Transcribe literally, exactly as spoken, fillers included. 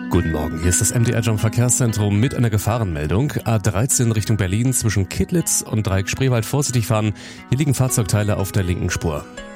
Guten Morgen, hier ist das M D R Jump Verkehrszentrum mit einer Gefahrenmeldung. A dreizehn Richtung Berlin zwischen Kittlitz und Dreieck Spreewald vorsichtig fahren. Hier liegen Fahrzeugteile auf der linken Spur.